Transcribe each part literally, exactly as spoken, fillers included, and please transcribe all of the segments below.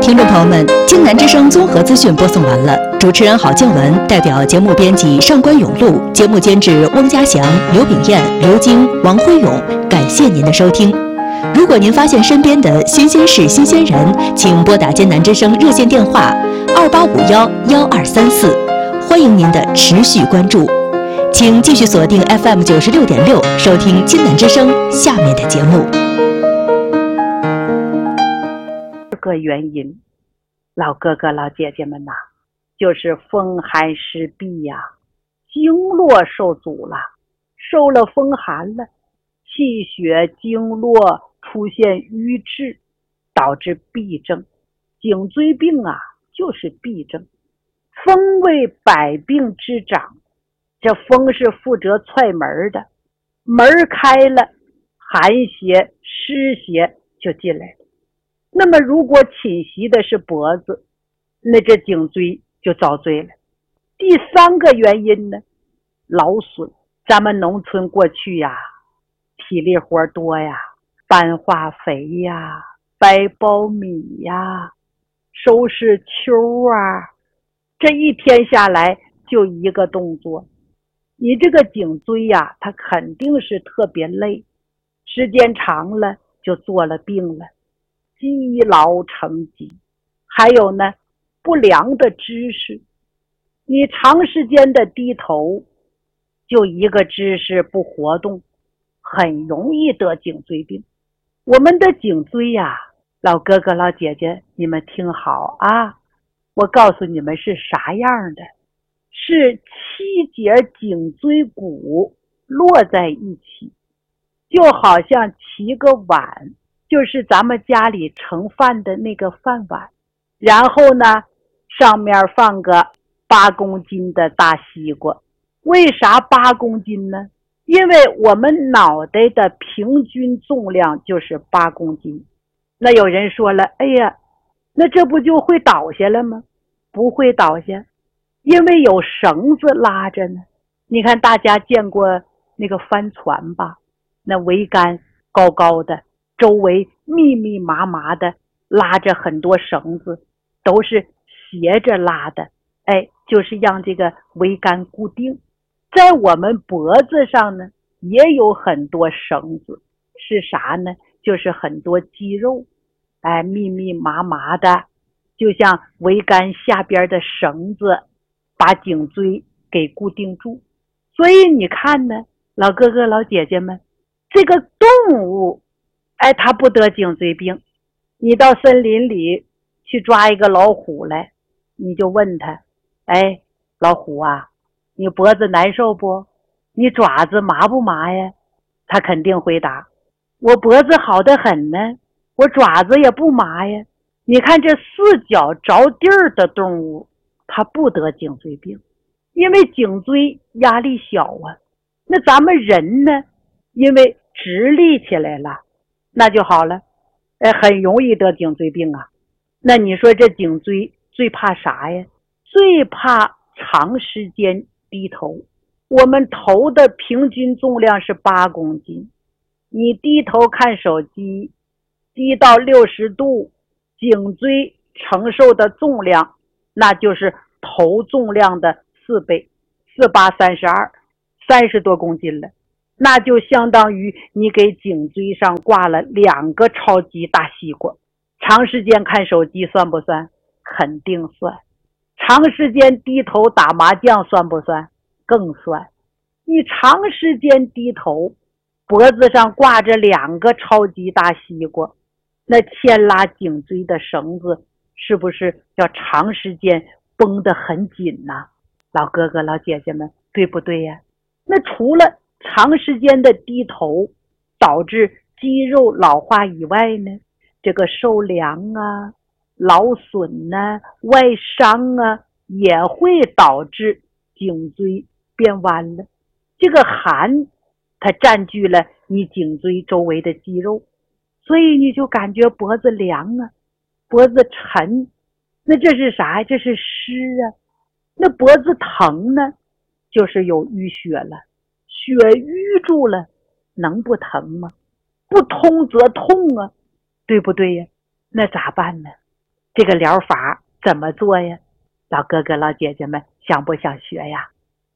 听众朋友们，京南之声综合资讯播送完了，主持人郝建文代表节目编辑上官永路，节目监制翁家祥、刘炳燕、刘晶、王辉勇，感谢您的收听。如果您发现身边的新鲜事、新鲜人，请拨打京南之声热线电话二八五幺幺二三四，欢迎您的持续关注。请继续锁定 F M 九十六点六，收听京南之声下面的节目。 个原因，老哥哥老姐姐们呐、啊，就是风寒湿痹呀、啊，经络受阻了，受了风寒了，气血经络出现瘀滞，导致痹症。颈椎病啊就是痹症。风为百病之长，这风是负责踹门的，门开了，寒邪湿邪就进来了。那么如果侵袭的是脖子，那这颈椎就遭罪了。第三个原因呢，劳损。咱们农村过去呀，体力活多呀，搬化肥呀，掰苞米呀，收拾秋啊，这一天下来就一个动作，你这个颈椎呀，它肯定是特别累，时间长了就做了病了。积劳成疾，还有呢，不良的姿势，你长时间的低头，就一个姿势不活动，很容易得颈椎病。我们的颈椎呀、啊，老哥哥老姐姐，你们听好啊，我告诉你们是啥样的，是七节颈椎骨落在一起，就好像七个碗，就是咱们家里盛饭的那个饭碗，然后呢上面放个八公斤的大西瓜。为啥八公斤呢？因为我们脑袋的平均重量就是八公斤。那有人说了，哎呀，那这不就会倒下了吗？不会倒下，因为有绳子拉着呢。你看大家见过那个帆船吧，那桅杆高高的，周围密密麻麻的拉着很多绳子，都是斜着拉的，哎，就是让这个桅杆固定。在我们脖子上呢也有很多绳子，是啥呢？就是很多肌肉，哎，密密麻麻的，就像桅杆下边的绳子，把颈椎给固定住。所以你看呢，老哥哥老姐姐们，这个动物哎，它不得颈椎病。你到森林里去抓一个老虎来，你就问他，哎，老虎啊，你脖子难受不？你爪子麻不麻呀？他肯定回答，我脖子好得很呢，我爪子也不麻呀。你看这四脚着地儿的动物，它不得颈椎病，因为颈椎压力小啊。那咱们人呢，因为直立起来了，那就好了，呃，很容易得颈椎病啊。那你说这颈椎最怕啥呀？最怕长时间低头。我们头的平均重量是八公斤，你低头看手机，低到六十度，颈椎承受的重量那就是头重量的四倍，四八三十二，三十多公斤了。那就相当于你给颈椎上挂了两个超级大西瓜。长时间看手机算不算？肯定算。长时间低头打麻将算不算？更算。你长时间低头，脖子上挂着两个超级大西瓜，那牵拉颈椎的绳子是不是要长时间绷得很紧呢、啊？老哥哥老姐姐们，对不对呀？那除了长时间的低头导致肌肉老化以外呢，这个受凉啊、劳损啊、外伤啊，也会导致颈椎变弯了。这个寒它占据了你颈椎周围的肌肉，所以你就感觉脖子凉啊，脖子沉。那这是啥？这是湿啊。那脖子疼呢，就是有淤血了，血淤住了，能不疼吗？不通则痛啊，对不对呀？那咋办呢？ 这个疗法怎么做呀？老哥哥老姐姐们想不想学呀？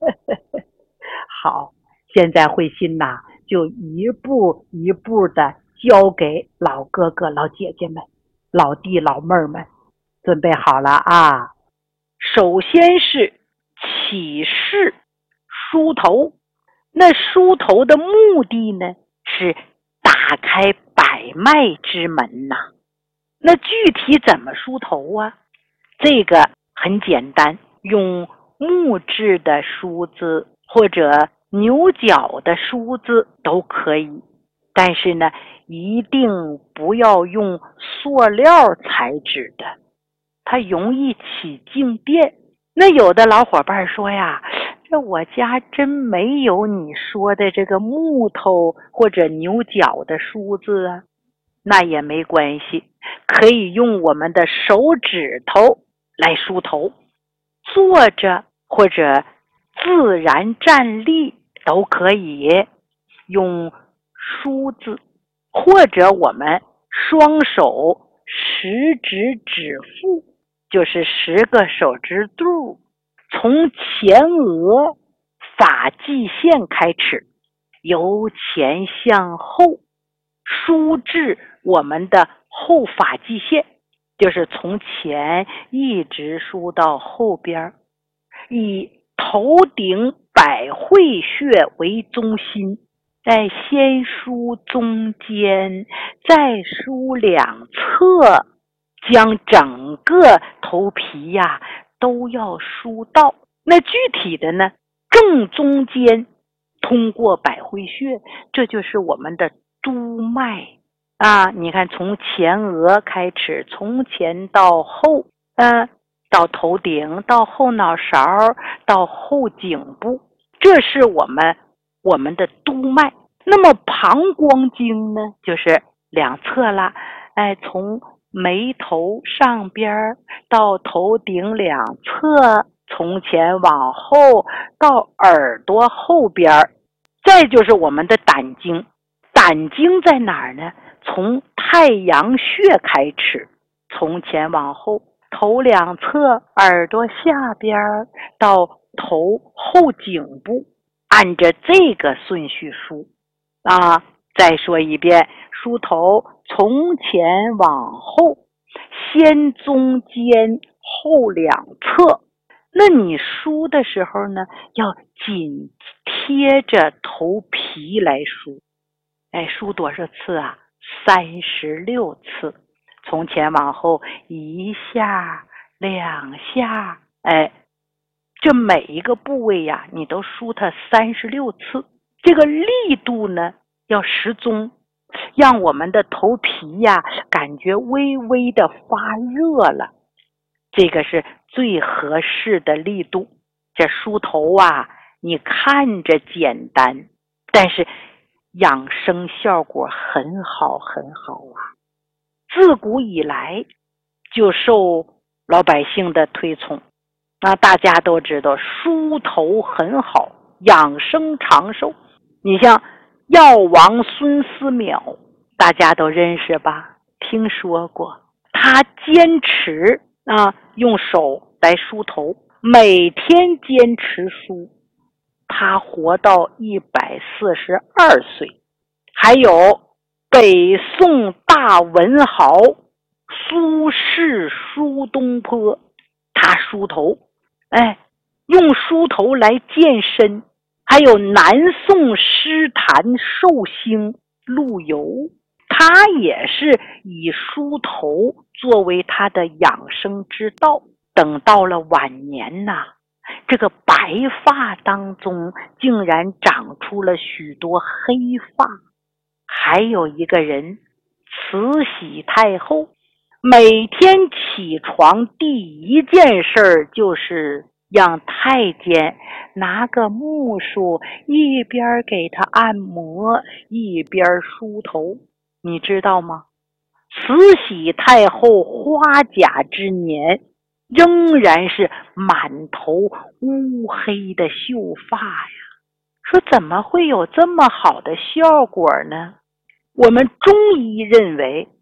好，现在慧心呐，就一步一步的教给老哥哥老姐姐们、老弟老妹儿们，准备好了啊！首先是起势梳头，那梳头的目的呢，是打开百脉之门呐、啊。那具体怎么梳头啊？这个很简单，用木质的梳子或者牛角的梳子都可以，但是呢，一定不要用塑料材质的，它容易起静电。那有的老伙伴说呀，这我家真没有你说的这个木头或者牛角的梳子啊。那也没关系，可以用我们的手指头来梳头，坐着或者自然站立都可以用梳子，或者我们双手十指指腹，就是十个手指肚，从前额发际线开始，由前向后梳至我们的后发际线，就是从前一直梳到后边，以头顶百会穴为中心，再先梳中间，再梳两侧，将整个头皮呀都要梳到。那具体的呢，正中间通过百会穴，这就是我们的督脉啊。你看，从前额开始，从前到后，呃，到头顶，到后脑勺，到后颈部，这是我们我们的督脉。那么膀胱经呢，就是两侧啦，哎，从眉头上边到头顶两侧，从前往后到耳朵后边，再就是我们的胆经。胆经在哪儿呢？从太阳穴开始，从前往后，头两侧，耳朵下边到头后颈部，按着这个顺序梳啊。再说一遍，梳头从前往后，先中间后两侧。那你梳的时候呢，要紧贴着头皮来梳。哎，梳多少次啊？三十六次，从前往后一下两下，哎，这每一个部位呀，你都梳它三十六次。这个力度呢，要适中，让我们的头皮呀感觉微微的发热了，这个是最合适的力度。这梳头啊，你看着简单，但是养生效果很好很好啊！自古以来就受老百姓的推崇，那大家都知道梳头很好，养生长寿。你像药王孙思邈，大家都认识吧？听说过，他坚持啊用手来梳头，每天坚持梳，他活到一百四十二岁。还有北宋大文豪苏轼梳东坡，他梳头，哎，用梳头来健身。还有南宋诗坛寿星陆游，他也是以梳头作为他的养生之道。等到了晚年呐、啊，这个白发当中竟然长出了许多黑发。还有一个人，慈禧太后，每天起床第一件事就是让太监拿个木梳，一边给他按摩，一边梳头。你知道吗？慈禧太后花甲之年，仍然是满头乌黑的秀发呀。说怎么会有这么好的效果呢？我们中医认为，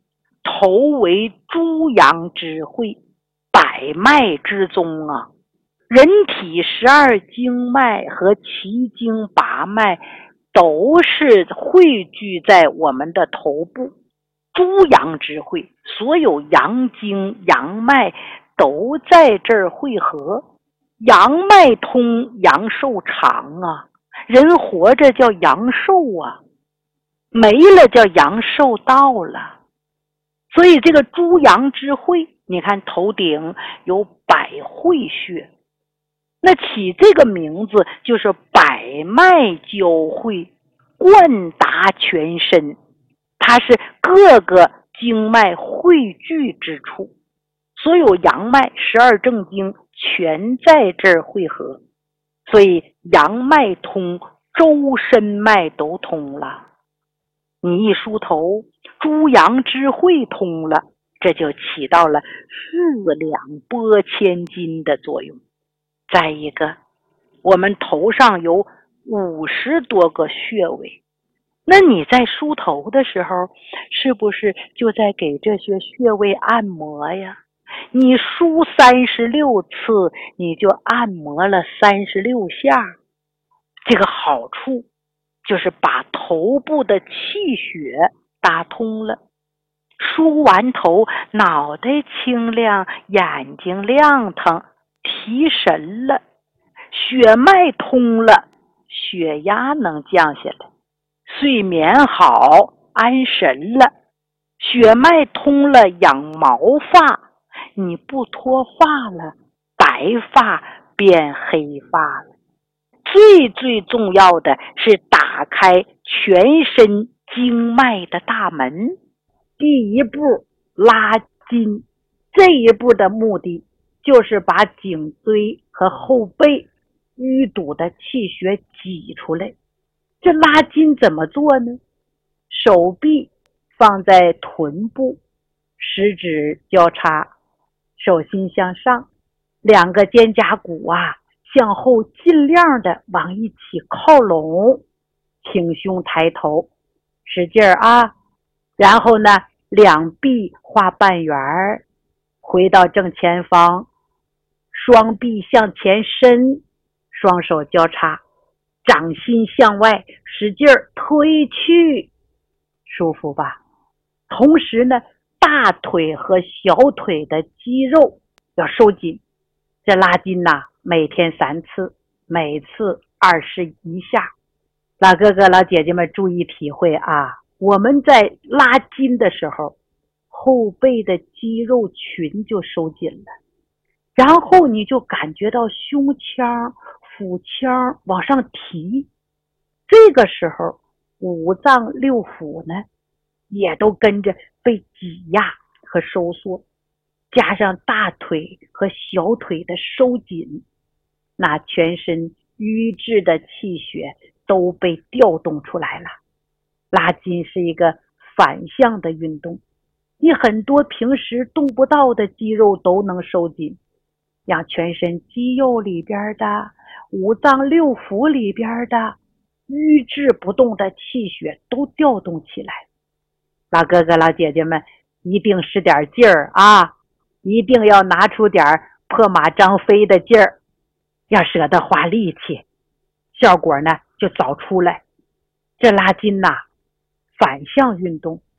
头为诸阳之会，百脉之宗啊。人体十二经脉和奇经八脉都是汇聚在我们的头部，诸阳之会，所有阳经阳脉都在这儿汇合。阳脉通，阳寿长啊，人活着叫阳寿啊，没了叫阳寿到了。所以这个诸阳之会，你看头顶有百会穴，那起这个名字就是百脉交汇，贯达全身，它是各个经脉汇聚之处，所有阳脉十二正经全在这儿汇合，所以阳脉通，周身脉都通了。你一梳头，诸阳之会通了，这就起到了四两拨千斤的作用。再一个，我们头上有五十多个穴位，那你在梳头的时候，是不是就在给这些穴位按摩呀？你梳三十六次，你就按摩了三十六下。这个好处就是把头部的气血打通了，梳完头，脑袋清亮，眼睛亮堂，提神了，血脉通了，血压能降下来，睡眠好，安神了，血脉通了，养毛发，你不脱发了，白发变黑发了。最最重要的是打开全身经脉的大门。第一步拉筋，这一步的目的就是把颈椎和后背淤堵的气血挤出来。这拉筋怎么做呢？手臂放在臀部，食指交叉，手心向上，两个肩胛骨啊向后尽量的往一起靠拢，挺胸抬头，使劲啊！然后呢，两臂画半圆，回到正前方，双臂向前伸，双手交叉，掌心向外，使劲推去，舒服吧？同时呢，大腿和小腿的肌肉要收紧。这拉筋呐、啊，每天三次，每次二十一下。老哥哥老姐姐们注意体会啊，我们在拉筋的时候，后背的肌肉群就收紧了，然后你就感觉到胸腔腹腔往上提，这个时候五脏六腑呢也都跟着被挤压和收缩，加上大腿和小腿的收紧，那全身瘀滞的气血都被调动出来了。拉筋是一个反向的运动，你很多平时动不到的肌肉都能收紧，让全身肌肉里边的五脏六腑里边的瘀滞不动的气血都调动起来。老哥哥老姐姐们一定使点劲儿啊，一定要拿出点破马张飞的劲儿，要舍得花力气，效果呢就早出来。这拉筋呐、啊，反向运动，